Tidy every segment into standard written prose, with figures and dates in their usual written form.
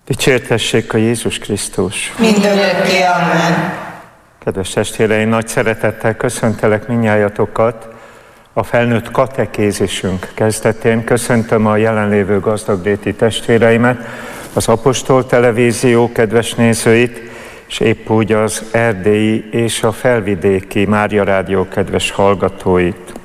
Dicsértessék a Jézus Krisztus! Mindörökké, amen. Kedves testvéreim, nagy szeretettel köszöntelek mindnyájatokat a felnőtt katekézisünk kezdetén. Köszöntöm a jelenlévő gazdagréti testvéreimet, az Apostol Televízió kedves nézőit, és épp úgy az erdélyi és a felvidéki Mária Rádió kedves hallgatóit.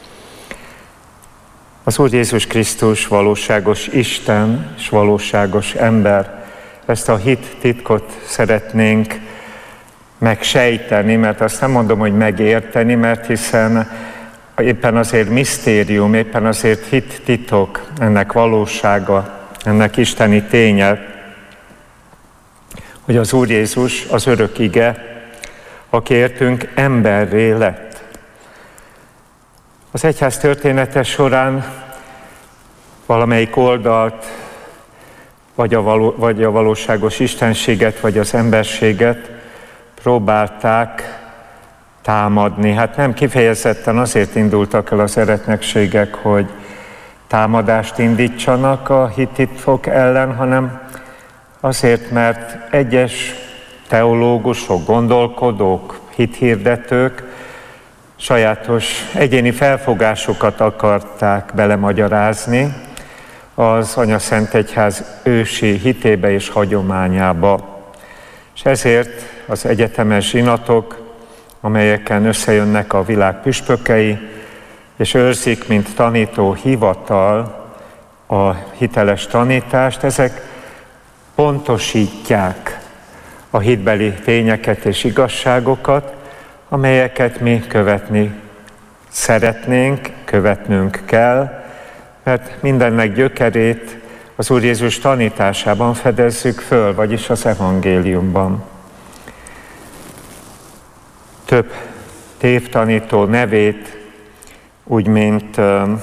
Az Úr Jézus Krisztus valóságos Isten és valóságos ember. Ezt a hit titkot szeretnénk megsejteni, mert azt nem mondom, hogy megérteni, mert hiszen éppen azért misztérium, éppen azért hit titok, ennek valósága, ennek isteni ténye, hogy az Úr Jézus, az örök ige, aki értünk emberré lett. Az egyház története során valamelyik oldalt, vagy a valóságos istenséget, vagy az emberséget próbálták támadni. Hát nem kifejezetten azért indultak el az eretnekségek, hogy támadást indítsanak a hittitkok ellen, hanem azért, mert egyes teológusok, gondolkodók, hithirdetők sajátos egyéni felfogásokat akarták belemagyarázni az Anyaszentegyház ősi hitébe és hagyományába. És ezért az egyetemes zsinatok, amelyeken összejönnek a világ püspökei, és őrzik, mint tanító hivatal a hiteles tanítást, ezek pontosítják a hitbeli tényeket és igazságokat, amelyeket mi követni szeretnénk, követnünk kell, mert mindennek gyökerét az Úr Jézus tanításában fedezzük föl, vagyis az evangéliumban. Több tévtanító nevét, úgy mint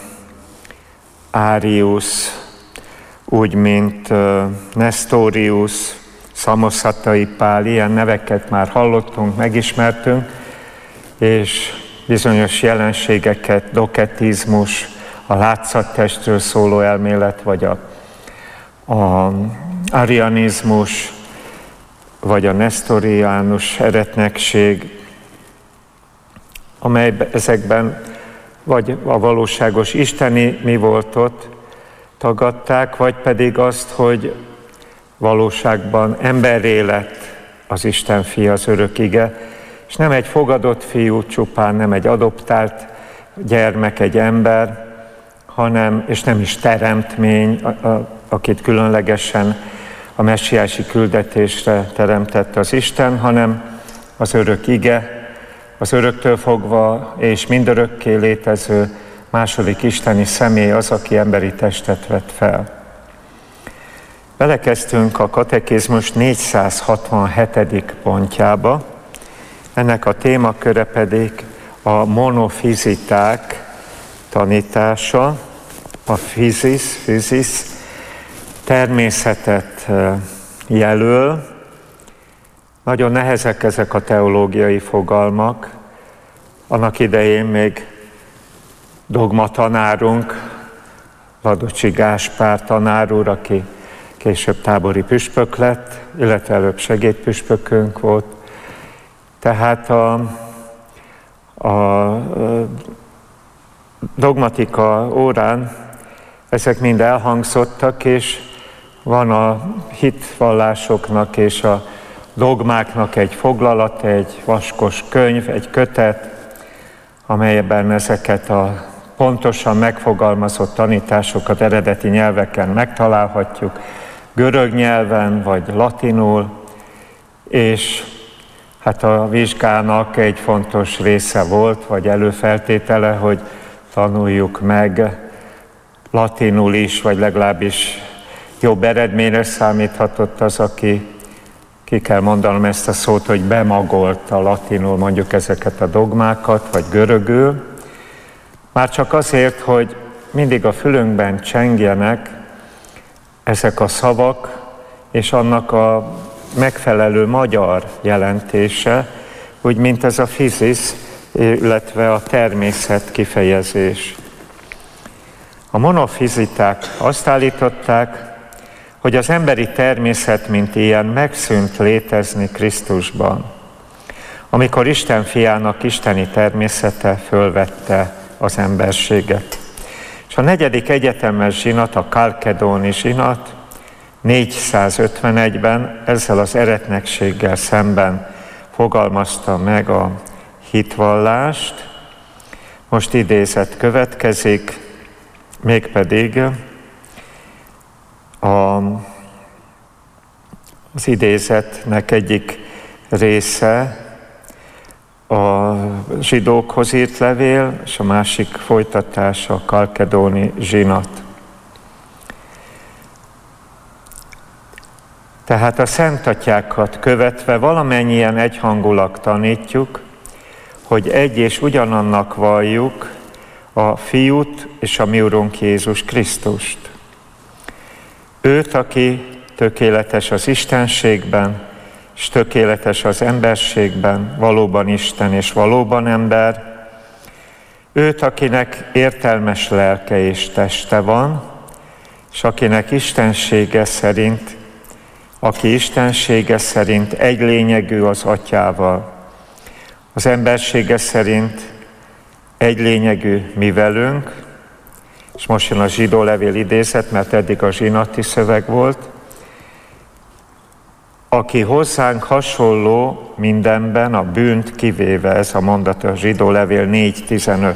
Árius, úgy mint Nestorius, Szamosattai Pál, ilyen neveket már hallottunk, megismertünk, és bizonyos jelenségeket, doketizmus, a látszattestről szóló elmélet, vagy a arianizmus, vagy a nestoriánus eretnekség, amely ezekben vagy a valóságos isteni mi voltot tagadták, vagy pedig azt, hogy valóságban emberré lett az Isten fia, az örök ige, és nem egy fogadott fiú csupán, nem egy adoptált gyermek, egy ember, hanem, és nem is teremtmény, akit különlegesen a messiási küldetésre teremtette az Isten, hanem az örök ige, az öröktől fogva és mindörökké létező második isteni személy az, aki emberi testet vett fel. Belekezdtünk a katekézmus 467. pontjába, ennek a témaköre pedig a monofiziták tanítása, a fizis, természetet jelöl. Nagyon nehezek ezek a teológiai fogalmak. Annak idején még dogmatanárunk, Ladocsi Gáspár tanár úr, aki később tábori püspök lett, illetve előbb segédpüspökünk volt. Tehát a dogmatika órán ezek mind elhangzottak, és van a hitvallásoknak és a dogmáknak egy foglalat, egy vaskos könyv, egy kötet, amelyben ezeket a pontosan megfogalmazott tanításokat eredeti nyelveken megtalálhatjuk, görög nyelven vagy latinul, és hát a vizsgának egy fontos része volt, vagy előfeltétele, hogy tanuljuk meg latinul is, vagy legalábbis jobb eredményre számíthatott az, aki, ki kell mondanom ezt a szót, hogy bemagolta latinul mondjuk ezeket a dogmákat, vagy görögül. Már csak azért, hogy mindig a fülünkben csengjenek ezek a szavak, és annak a megfelelő magyar jelentése, úgy mint ez a fizis, illetve a természet kifejezés. A monofiziták azt állították, hogy az emberi természet, mint ilyen, megszűnt létezni Krisztusban, amikor Isten fiának isteni természete fölvette az emberséget. És a 4. egyetemes zsinat, a khalkedóni zsinat 451-ben ezzel az eretnekséggel szemben fogalmazta meg a hitvallást. Most idézet következik, mégpedig az idézetnek egyik része a zsidókhoz írt levél, és a másik folytatása a khalkedóni zsinat. Tehát a szentatyákat követve valamennyien egyhangulag tanítjuk, hogy egy és ugyanannak valljuk a Fiút és a mi Urunk Jézus Krisztust. Őt, aki tökéletes az istenségben, és tökéletes az emberségben, valóban Isten és valóban ember. Őt, akinek értelmes lelke és teste van, és akinek istensége szerint, aki istensége szerint egy lényegű az Atyával. Az embersége szerint egy lényegű mi velünk, és most jön a zsidó levél idézet, mert eddig a zsinati szöveg volt, aki hozzánk hasonló mindenben, a bűnt kivéve, ez a mondat a zsidó levél 4.15.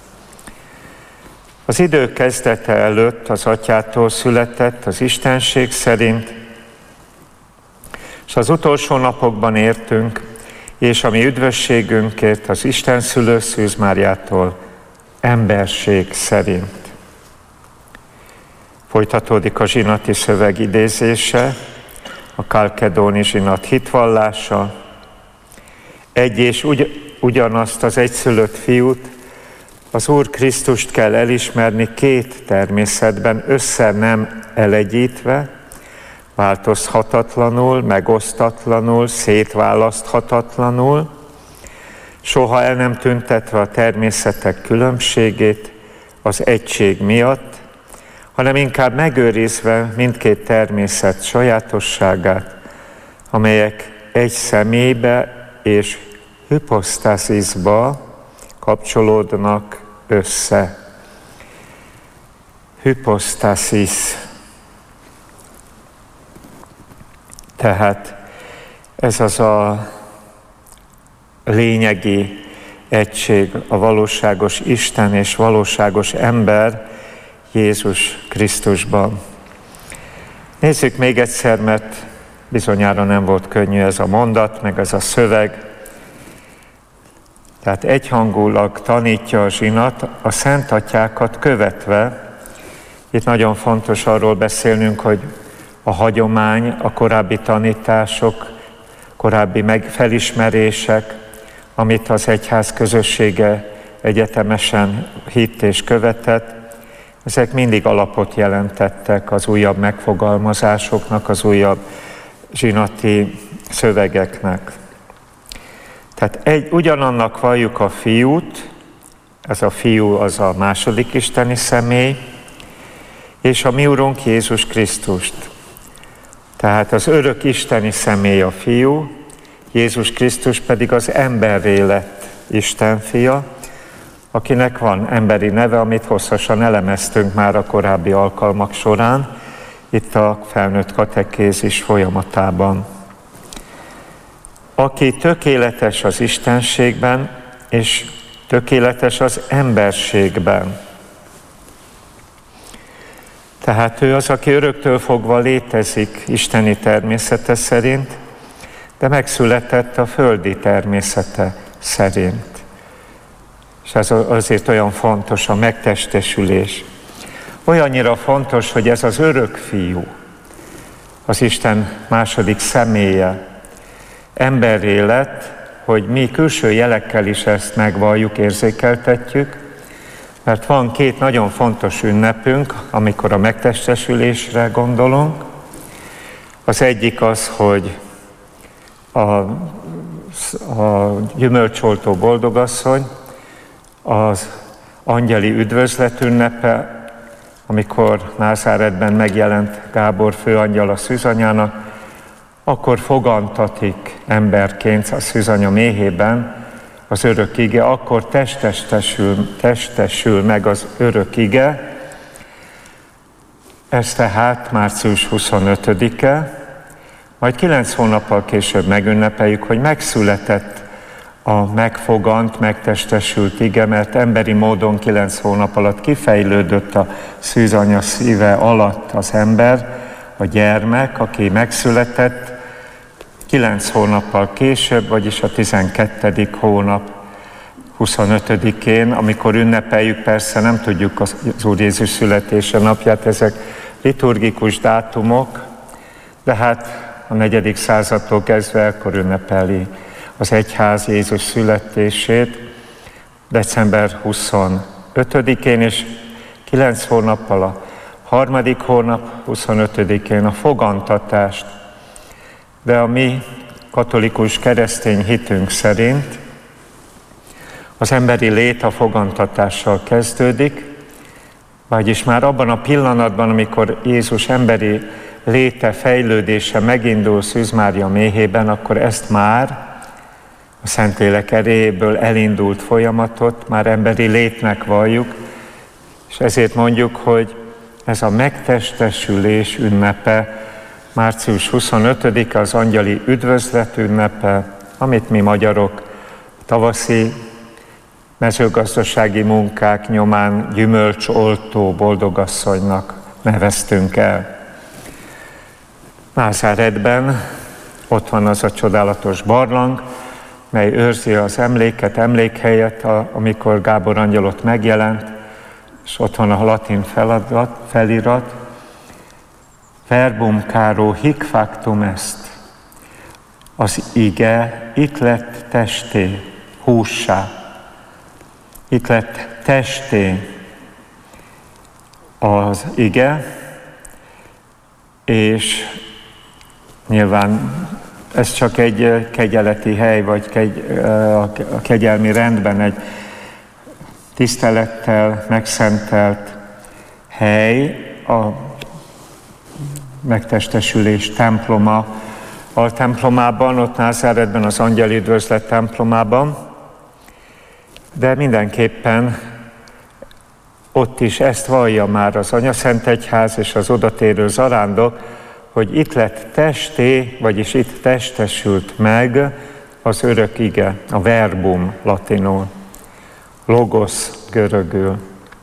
Az idő kezdete előtt az Atyától született az istenség szerint, és az utolsó napokban értünk, és a mi üdvösségünkért az Isten szülő Szűz Máriától emberség szerint. Folytatódik a zsinati szöveg idézése, a khalkedóni zsinat hitvallása. Egy és ugyanazt az egyszülött Fiút, az Úr Krisztust kell elismerni két természetben, össze nem elegyítve, változhatatlanul, megosztatlanul, szétválaszthatatlanul, soha el nem tüntetve a természetek különbségét az egység miatt, hanem inkább megőrizve mindkét természet sajátosságát, amelyek egy személybe és hyposztázisba kapcsolódnak össze. Hyposztázis. Tehát ez az a lényegi egység, a valóságos Isten és valóságos ember Jézus Krisztusban. Nézzük még egyszer, mert bizonyára nem volt könnyű ez a mondat, meg ez a szöveg. Tehát egyhangulag tanítja a zsinat a szentatyákat követve. Itt nagyon fontos arról beszélnünk, hogy a hagyomány, a korábbi tanítások, korábbi felismerések, amit az egyház közössége egyetemesen hitt és követett, ezek mindig alapot jelentettek az újabb megfogalmazásoknak, az újabb zsinati szövegeknek. Tehát ugyanannak valljuk a Fiút, ez a Fiú az a második isteni személy, és a mi Urunk Jézus Krisztust. Tehát az örök isteni személy a Fiú, Jézus Krisztus pedig az emberré lett Isten fia, akinek van emberi neve, amit hosszasan elemeztünk már a korábbi alkalmak során, itt a felnőtt katekézis folyamatában. Aki tökéletes az istenségben, és tökéletes az emberségben. Tehát ő az, aki öröktől fogva létezik isteni természete szerint, de megszületett a földi természete szerint. És ez azért olyan fontos a megtestesülés. Olyannyira fontos, hogy ez az örök Fiú, az Isten második személye, emberré lett, hogy mi külső jelekkel is ezt megvalljuk, érzékeltetjük, mert van két nagyon fontos ünnepünk, amikor a megtestesülésre gondolunk. Az egyik az, hogy a gyümölcsoltó boldogasszony, az angyali üdvözlet ünnepe, amikor Názáretben megjelent Gábor főangyal a szűzanyának, akkor fogantatik emberként a szűzanya méhében az örök ige, akkor testesül meg az örök ige. Ez tehát március 25-e, majd 9 hónappal később megünnepeljük, hogy megszületett a megfogant, megtestesült ige, mert emberi módon 9 hónap alatt kifejlődött a szűzanya szíve alatt az ember, a gyermek, aki megszületett. 9 hónappal később, vagyis a 12. hónap 25-én, amikor ünnepeljük, persze nem tudjuk az Úr Jézus születése napját, ezek liturgikus dátumok, de hát a 4. századtól kezdve ekkor ünnepeli az egyház Jézus születését, december 25-én, és 9 hónappal a 3. hónap 25-én a fogantatást. De a mi katolikus keresztény hitünk szerint az emberi lét a fogantatással kezdődik, vagyis már abban a pillanatban, amikor Jézus emberi léte, fejlődése megindul Szűz Mária méhében, akkor ezt már a Szentlélek erejéből elindult folyamatot már emberi létnek valljuk, és ezért mondjuk, hogy ez a megtestesülés ünnepe, március 25-e az angyali üdvözlet ünnepe, amit mi magyarok tavaszi mezőgazdasági munkák nyomán gyümölcsoltó boldogasszonynak neveztünk el. Názáretben ott van az a csodálatos barlang, mely őrzi az emléket, emlékhelyet, amikor Gábor angyal ott megjelent, és ott van a latin felirat, verbum caro hic factum est. Az ige itt lett testé, hússá. Itt lett testé az ige, és nyilván ez csak egy kegyeleti hely, vagy a kegyelmi rendben egy tisztelettel megszentelt hely, a megtestesülés temploma, altemplomában, ott Názáretben, az angyali üdvözlet templomában, de mindenképpen ott is ezt vallja már az Anyaszentegyház és az odatérő zarándok, hogy itt lett testé, vagyis itt testesült meg az örök ige, a verbum latinul, logos görögül.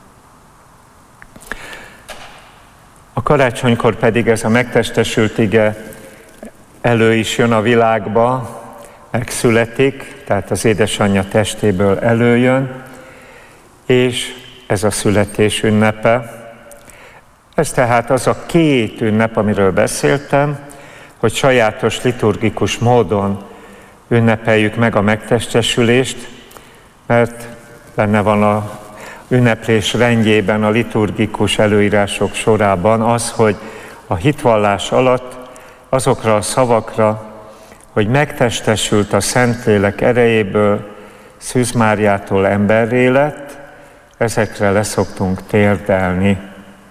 A karácsonykor pedig ez a megtestesült ige elő is jön a világba, megszületik, tehát az édesanyja testéből előjön, és ez a születés ünnepe. Ez tehát az a két ünnep, amiről beszéltem, hogy sajátos liturgikus módon ünnepeljük meg a megtestesülést, mert benne van a ünneplés rendjében, a liturgikus előírások sorában az, hogy a hitvallás alatt azokra a szavakra, hogy megtestesült a Szentlélek erejéből, Szűz Máriától emberré lett, ezekre leszoktunk térdelni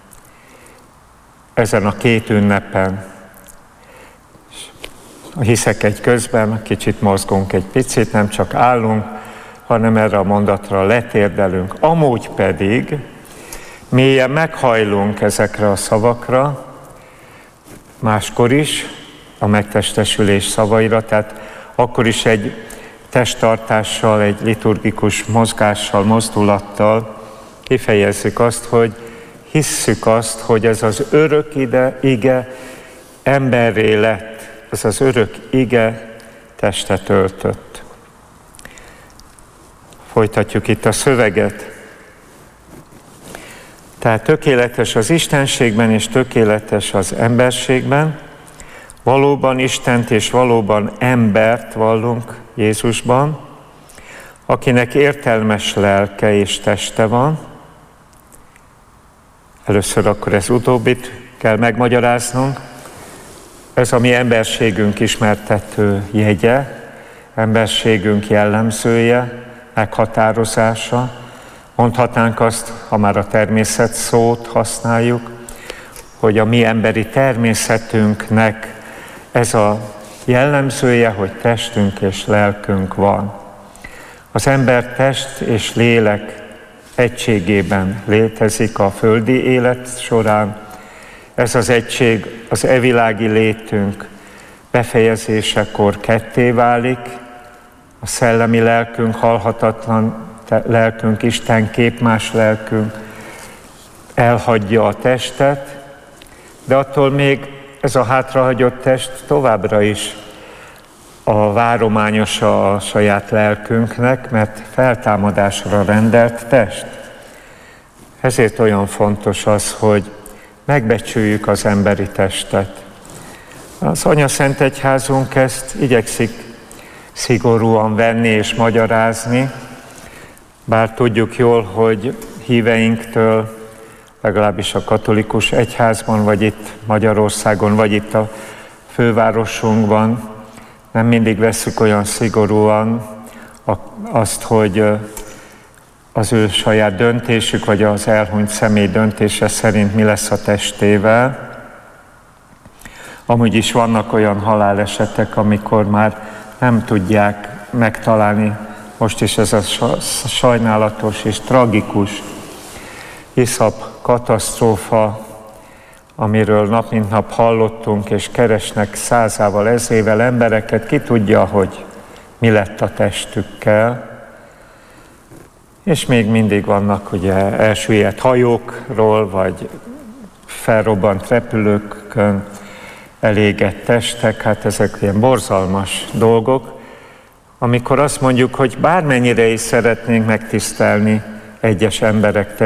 ezen a két ünnepen. Hiszek egy közben, kicsit mozgunk egy picit, nem csak állunk, hanem erre a mondatra letérdelünk. Amúgy pedig mélyen meghajlunk ezekre a szavakra, máskor is a megtestesülés szavaira, tehát akkor is egy testtartással, egy liturgikus mozgással, mozdulattal kifejezzük azt, hogy hisszük azt, hogy ez az örök ige emberré lett, ez az örök ige testet öltött. Folytatjuk itt a szöveget. Tehát tökéletes az istenségben és tökéletes az emberségben. Valóban Istent és valóban embert vallunk Jézusban, akinek értelmes lelke és teste van. Először akkor ez utóbbit kell megmagyaráznunk. Ez a mi emberségünk ismertető jegye, emberségünk jellemzője, meghatározása, Mondhatnánk azt, ha már a természet szót használjuk, hogy a mi emberi természetünknek ez a jellemzője, hogy testünk és lelkünk van. Az ember test és lélek egységében létezik a földi élet során. Ez az egység az evilági létünk befejezésekor ketté válik, a szellemi lelkünk, halhatatlan lelkünk, Isten képmás lelkünk elhagyja a testet, de attól még ez a hátrahagyott test továbbra is a várományosa a saját lelkünknek, mert feltámadásra rendelt test. Ezért olyan fontos az, hogy megbecsüljük az emberi testet. Az Anyaszentegyházunk ezt igyekszik szigorúan venni és magyarázni, bár tudjuk jól, hogy híveinktől, legalábbis a katolikus egyházban, vagy itt Magyarországon, vagy itt a fővárosunkban nem mindig vesszük olyan szigorúan azt, hogy az ő saját döntésük, vagy az elhunyt személy döntése szerint mi lesz a testével. Amúgy is vannak olyan halálesetek, amikor már nem tudják megtalálni, most is ez a sajnálatos és tragikus iszap katasztrófa, amiről nap mint nap hallottunk, és keresnek 100-ával, 1000-vel embereket, ki tudja, hogy mi lett a testükkel. És még mindig vannak ugye elsüllyedt hajókról, vagy felrobbant repülőkön elégett testek, hát ezek ilyen borzalmas dolgok, amikor azt mondjuk, hogy bármennyire is szeretnénk megtisztelni egyes emberek